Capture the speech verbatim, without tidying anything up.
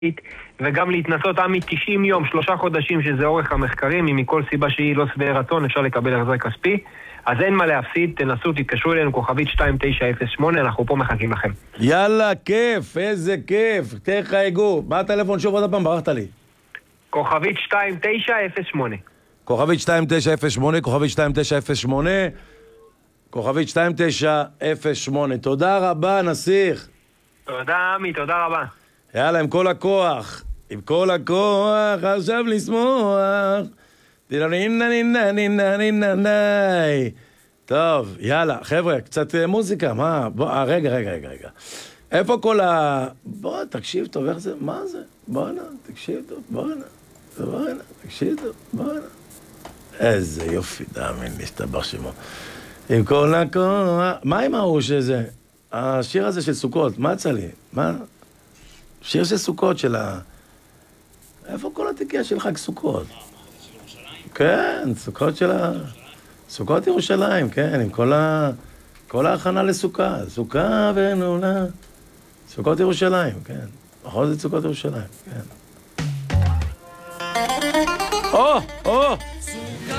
וגם להתנסות עמי תשעים יום, שלושה חודשים שזה אורך המחקרים, אם מכל סיבה שהיא לא שבעי רצון אפשר לקבל החזר כספי. אז אין מה להפסיד, תנסו, תתקשרו אלינו, כוכבית שתיים תשע אפס שמונה, אנחנו פה מחכים לכם. יאללה, כיף, איזה כיף, תחייגו. מה הטלפון שוב עוד הפעם? ברחת לי. כוכבית שתיים תשע אפס שמונה. כוכבית שתיים תשע אפס שמונה, כוכבית שתיים תשע אפס שמונה, כוכבית שתיים תשע אפס שמונה. תודה רבה, נסיך. תודה, עמי, תודה רבה. יאללה, עם כל הכוח, עם כל הכוח, עכשיו לשמוח. טוב, יאללה, חבר'ה, קצת מוזיקה, מה? בוא, רגע, רגע, רגע, רגע. איפה כל ה... בוא, תקשיב טוב, איך זה? מה זה? בוא נה, תקשיב טוב, בוא נה. בוא נה, תקשיב טוב, בוא נה. איזה יופי, דאמין, להשתבח שמו. עם כל הכוח... מה עם ההוא שזה? השיר הזה של סוכות, מה יצא לי? מה? שיר של סוכות של ה... איפה כל התיקייה של חג סוכות? כן, סוכות של ה... סוכות ירושלים, כן, עם כל ה... כל ההכנה לסוכה, סוכה ונעולה. סוכות ירושלים, כן. בכל זאת סוכות ירושלים, כן. או, או!